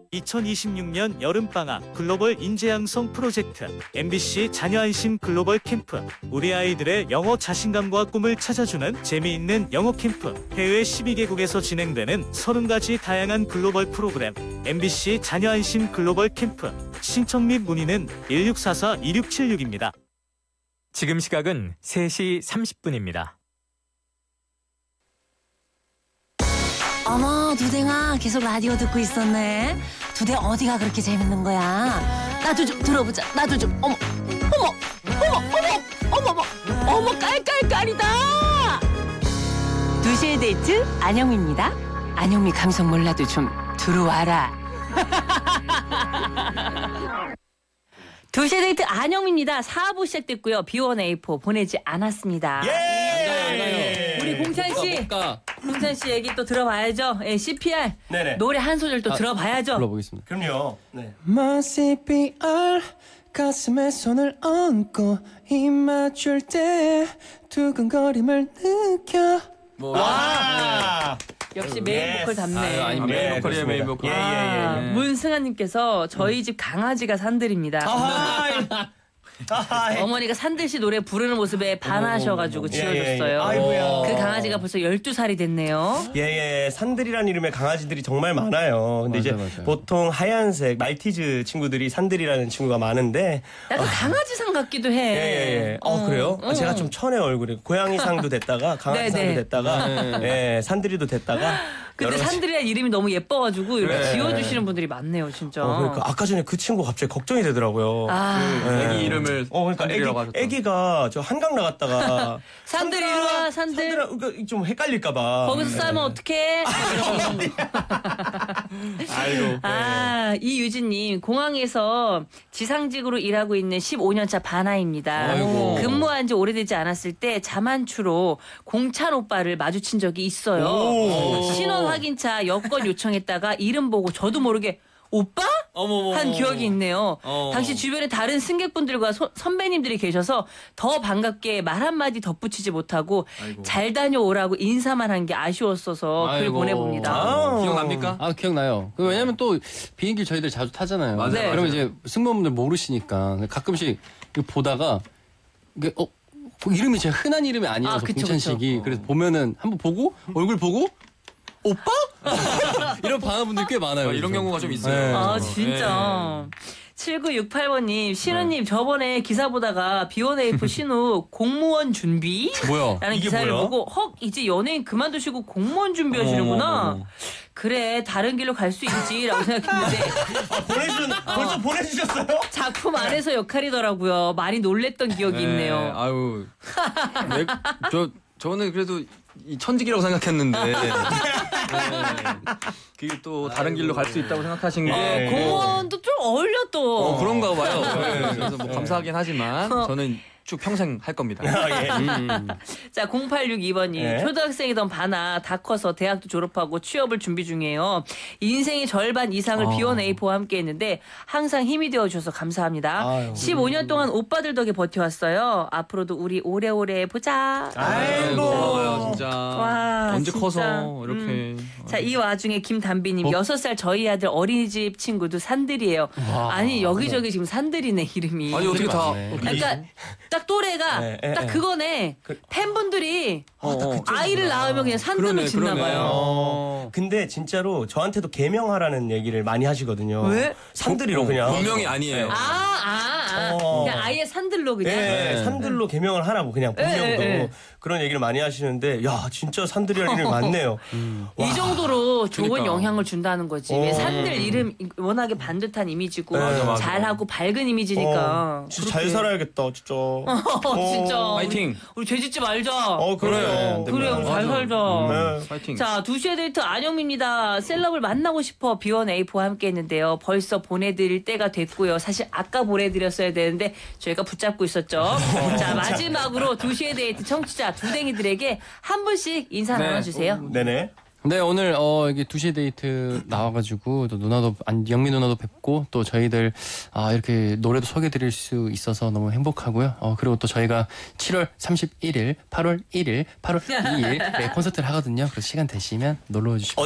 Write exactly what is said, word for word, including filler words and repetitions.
이천이십육 년 여름방학 글로벌 인재양성 프로젝트 엠비씨 자녀안심 글로벌 캠프. 우리 아이들의 영어 자신감과 꿈을 찾아주는 재미있는 영어 캠프. 해외 십이 개국에서 진행되는 서른 가지 다양한 글로벌 프로그램 엠비씨 자녀안심 글로벌 캠프. 신청 및 문의는 일육사사 이육칠육입니다. 지금 시각은 세 시 삼십 분입니다. 어머, 두댕아, 계속 라디오 듣고 있었네. 두댕 어디가 그렇게 재밌는 거야? 나도 좀 들어보자. 나도 좀. 어머, 어머, 어머, 어머, 어머, 어머, 어머, 깔깔깔이다. 두시의 데이트 안영미입니다. 안영미 감성 몰라도 좀 들어와라. 두시의 데이트 안영미입니다. 사 부 시작됐고요. 비원 에이포 보내지 않았습니다. 예! 우리 공찬 씨, 공찬 씨 얘기 또 들어봐야죠. 예, 씨피알 네네. 노래 한 소절 또 아, 들어봐야죠. 불러보겠습니다. 그럼요. 네. My 씨피알 가슴에 손을 얹고 입 맞출 때 두근거림을 느껴. 와! 역시 메인 예스. 보컬 답네. 아유, 아니, 네, 메인 보컬이에요, 메인 그렇습니다. 보컬. 예, 예, 예. 아, 문승아님께서 저희 집 강아지가 산들입니다. 아하! 아하! 어머니가 산들 씨 노래 부르는 모습에 반하셔가지고 지어줬어요. 예, 예. 아이고야. 그 강아지가 벌써 열두 살이 됐네요. 예, 예. 산들이라는 이름의 강아지들이 정말 많아요. 근데 맞아요, 이제 맞아요. 보통 하얀색 말티즈 친구들이 산들이라는 친구가 많은데 약간 강아지상 같기도 해. 예, 예, 예. 어, 그래요? 아, 제가 좀 천의 얼굴이 고양이상도 됐다가 강아지상도 네네. 됐다가 예, 산들이도 됐다가 근데 여러 가지- 산들이란 이름이 너무 예뻐가지고 이렇게 그래. 지어주시는 분들이 많네요, 진짜. 어, 그러니까 아까 전에 그 친구 갑자기 걱정이 되더라고요. 아, 예. 애기 이름을 어, 그러니까 산들이라고 애기, 하셨다. 애기가 저 한강 나갔다가 산들 이리 와, 산들. 그러니까 좀 헷갈릴까봐. 거기서 싸면 어떡해? 아이고. 아, 이유진님, 공항에서 지상직으로 일하고 있는 십오 년 차 바나입니다. 아이고. 근무한 지 오래되지 않았을 때 자만추로 공찬 오빠를 마주친 적이 있어요. 오. 신원 확인차 여권 요청했다가 이름 보고 저도 모르게 오빠? 어머머. 한 기억이 있네요. 어. 당시 주변에 다른 승객분들과 소- 선배님들이 계셔서 더 반갑게 말 한마디 덧붙이지 못하고 아이고. 잘 다녀오라고 인사만 한 게 아쉬웠어서 글 아이고. 보내봅니다. 아. 기억납니까? 아 기억나요. 그 왜냐면 또 비행기 저희들 자주 타잖아요. 맞아요, 네. 그러면 이제 승무원분들 모르시니까 가끔씩 이거 보다가 이게 어 그 이름이 제가 흔한 이름이 아니어서 아, 그쵸, 공찬식이 그래서 보면은 한번 보고 얼굴 보고 오빠 이런 반응분들 꽤 많아요. 아, 이런 그래서. 경우가 좀 있어요. 네. 아 진짜. 칠구육팔 번님 신우님 저번에 기사 보다가 비원에이프 신우 공무원 준비? 뭐야? 라는 이게 기사를 뭐야? 보고 헉 이제 연예인 그만두시고 공무원 준비하시는구나. 어머. 그래 다른 길로 갈 수 있지라고 생각했는데 보내주는 벌써 보내주셨어요? 작품 안에서 역할이더라고요. 많이 놀랬던 기억이 있네요. 아유. 내, 저 저는 그래도 이 천직이라고 생각했는데. 네. 그게 또 다른 길로 갈 수 있다고 생각하신 게. 네. 공무원도 좀 어울려 또. 어, 그런가 봐요. 네. 그래서 뭐 감사하긴 하지만 저는 쭉 평생 할 겁니다. 아, 예. 음. 자, 공팔육이 번님. 네. 초등학생이던 바나 다 커서 대학도 졸업하고 취업을 준비 중이에요. 인생의 절반 이상을 어. 비원 에이포와 함께 했는데 항상 힘이 되어주셔서 감사합니다. 아유. 십오 년 동안 오빠들 덕에 버텨왔어요. 앞으로도 우리 오래오래 보자. 아이고. 고마워요 진짜. 와, 언제 진짜. 커서 이렇게. 음. 자, 이 와중에 김담비님 여섯 살 저희 아들 어린이집 친구도 산들이에요. 아니 여기저기 지금 산들이네 이름이. 아니 어떻게 다. 맞네. 그러니까 딱 또래가 네, 네, 딱 네. 그거네. 그- 팬분들이 어, 어. 아이를 낳으면 그냥 산들로 그러네, 짓나 그러네. 봐요. 어, 근데 진짜로 저한테도 개명하라는 얘기를 많이 하시거든요. 왜? 산들이로 그냥. 본명이 아니에요. 아, 아, 아. 어. 그냥 아예 산들로 그냥. 예, 네. 산들로 개명을 하라고 그냥 본명도 예, 예, 예. 그런 얘기를 많이 하시는데 야 진짜 산들이라는 이름이 많네요. 이 정도로 좋은 그러니까. 영향을 준다는 거지. 어. 왜 산들 이름 워낙에 반듯한 이미지고 맞아, 맞아. 잘하고 밝은 이미지니까. 어, 진짜 잘 살아야겠다 진짜. 어, 진짜. 파이팅. 우리, 우리 죄짓지 말자. 어 그래요. 그래. 그래, 우리 잘 맞아. 살자. 네. 파이팅. 자, 두 시의 데이트 안영미입니다. 셀럽을 만나고 싶어 비원 에이포와 함께 했는데요. 벌써 보내드릴 때가 됐고요. 사실 아까 보내드렸어야 되는데 저희가 붙잡고 있었죠. 자, 마지막으로 두 시의 데이트 청취자 두댕이들에게 한 분씩 인사 네. 나눠주세요. 네네. 네 오늘 어 이게 두 시 데이트 나와가지고 또 누나도 안- 영미 누나도 뵙고 또 저희들 아 이렇게 노래도 소개드릴 수 있어서 너무 행복하고요. 어 그리고 또 저희가 칠월 삼십일일, 팔월 일일, 팔월 이일 네, 콘서트를 하거든요. 그래서 시간 되시면 놀러 주시면.